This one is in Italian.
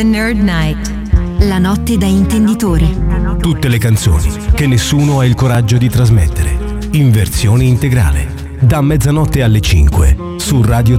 Nerd Night. La notte da intenditori. Tutte le canzoni che nessuno ha il coraggio di trasmettere, in versione integrale, da mezzanotte alle 5 su Radio